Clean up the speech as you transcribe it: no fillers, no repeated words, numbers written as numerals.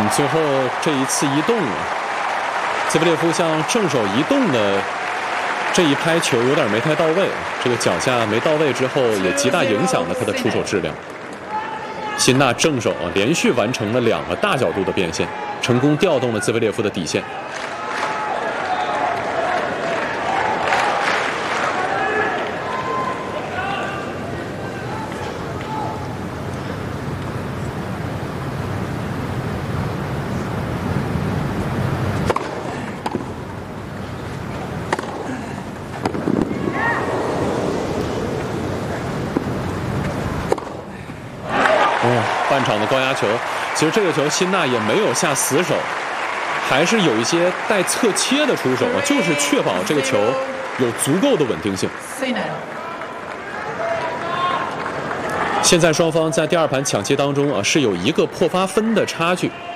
最后这一次移动，兹维列夫向正手移动的这一拍球有点没太到位，这个脚下没到位之后，也极大影响了他的出手质量。辛纳正手连续完成了2个大角度的变线，成功调动了兹维列夫的底线。半场的高压球，其实这个球辛纳也没有下死手，还是有一些带侧切的出手啊，就是确保这个球有足够的稳定性。现在双方在第2盘抢七当中啊，是有1个破发分的差距。